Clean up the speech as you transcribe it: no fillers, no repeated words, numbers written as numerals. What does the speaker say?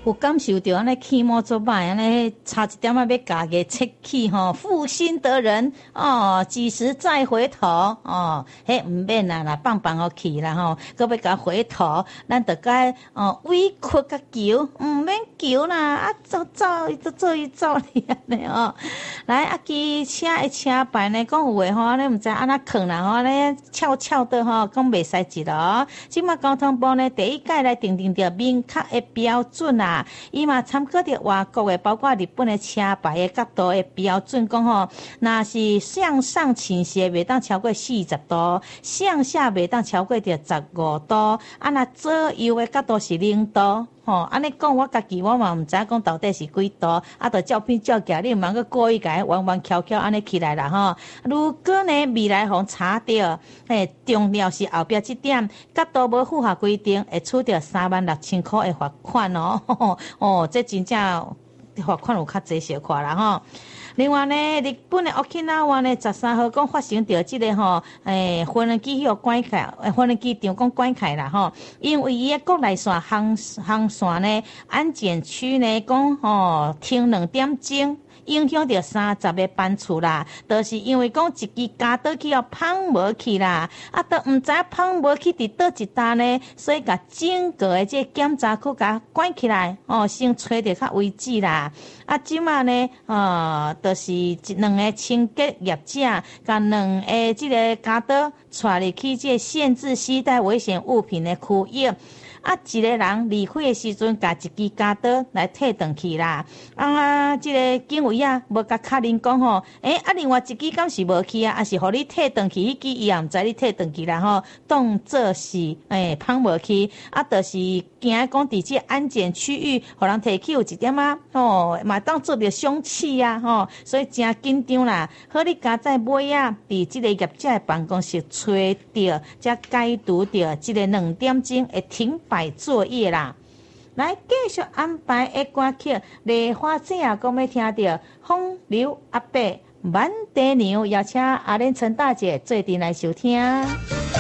有感受到安尼气毛做歹，安尼差一点仔要家己切气吼，负心得人哦，几时再回头哦？迄毋免啦，放互去啦吼，搁要甲回头，咱着该委屈甲求，毋免求啦，啊走伊走你安尼哦。来啊，机车的车牌呢，讲有诶吼，安尼毋知安怎藏啦吼，安尼翘的吼，讲袂使一咯。即马交通部呢，第一届来定着明确的标准啊，伊嘛参考着外国的，包括日本的车牌的角度的标准，讲吼，若是向上倾斜袂当超过40度，向下袂当超过着15度，啊，若左右的角度是0度。吼，安尼讲我家己我嘛毋知讲到底是几度，啊，着照片照起来，你毋通个故意甲弯弯翘翘安尼起来啦吼。如果呢未来互查到，重要是后壁即点角度无符合规定，会处着36000块的罚款哦。哦，这真正罚款有较济小块啦吼。另外呢，日本的 Okinawa 呢13号讲发生着即个吼，无人机迄个关卡，无人机场讲关卡啦吼，因为伊个国内线航线呢安检区呢讲吼停2点钟。影响着30个班次啦，就是因为讲一支加倒去放无去啦，啊，都毋知放无去伫倒一搭呢，所以甲整个的这检查区甲关起来，哦，先找着较为止啦。啊，即马呢，就是2个清洁业者，甲2个即个加倒带入去这限制携带危险物品的区域。啊，一个人离开的时阵，甲一支加刀来退转去啦。啊，即个警卫啊，无甲确认讲吼，啊，另外一支敢是无去啊，还是互你退转去？迄支伊也毋知你退转去啦吼，当做是放无去。啊，就是惊讲伫这安检区域，互人摕去有一点啊，吼，嘛当做着凶器啊，吼，所以真紧张啦。好，你家在尾啊，伫即个业者的办公室找着，才解读着即个2点钟的停摆作业啦。来继续安排的歌曲，梨花姐啊，讲要听到《风流阿伯》满地牛，邀请阿莲陈大姐做阵来收听。